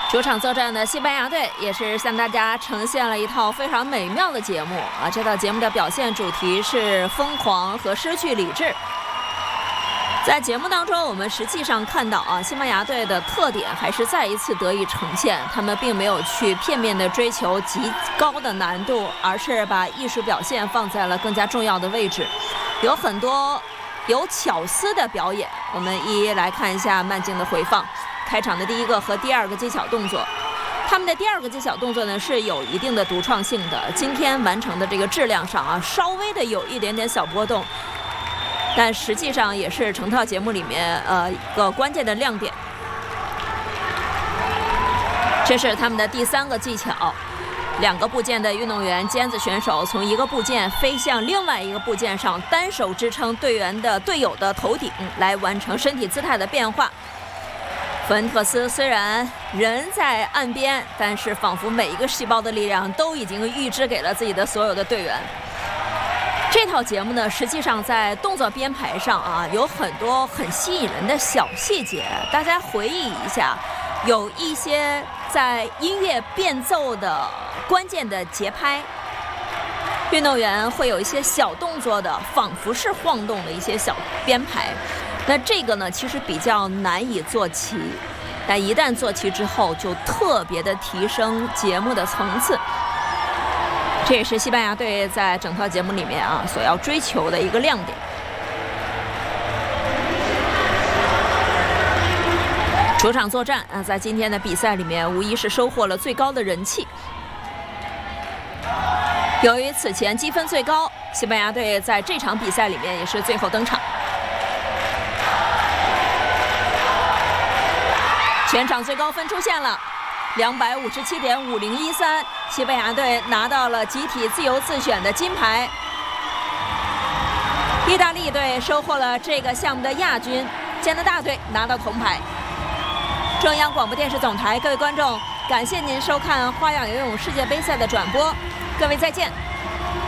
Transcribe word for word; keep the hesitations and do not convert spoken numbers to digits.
主场作战的西班牙队也是向大家呈现了一套非常美妙的节目啊！这套节目的表现主题是疯狂和失去理智。在节目当中，我们实际上看到啊，西班牙队的特点还是再一次得以呈现。他们并没有去片面的追求极高的难度，而是把艺术表现放在了更加重要的位置，有很多有巧思的表演。我们一一来看一下慢镜的回放。开场的第一个和第二个技巧动作，他们的第二个技巧动作呢是有一定的独创性的。今天完成的这个质量上啊，稍微的有一点点小波动，但实际上也是整套节目里面呃一个关键的亮点。这是他们的第三个技巧，两个部件的运动员尖子选手从一个部件飞向另外一个部件上，单手支撑队员的队友的头顶，来完成身体姿态的变化。弗恩特斯虽然人在岸边，但是仿佛每一个细胞的力量都已经预支给了自己的所有的队员。这套节目呢，实际上在动作编排上啊，有很多很吸引人的小细节。大家回忆一下，有一些在音乐变奏的关键的节拍，运动员会有一些小动作的仿佛是晃动的一些小编排。那这个呢，其实比较难以做齐，但一旦做齐之后，就特别的提升节目的层次。这也是西班牙队在整套节目里面啊所要追求的一个亮点。主场作战啊，在今天的比赛里面，无疑是收获了最高的人气。由于此前积分最高，西班牙队在这场比赛里面也是最后登场。全场最高分出现了两百五十七点五零一三，西班牙队拿到了集体自由自选的金牌。意大利队收获了这个项目的亚军，加拿大队拿到铜牌。中央广播电视总台，各位观众，感谢您收看花样游泳世界杯赛的转播，各位再见。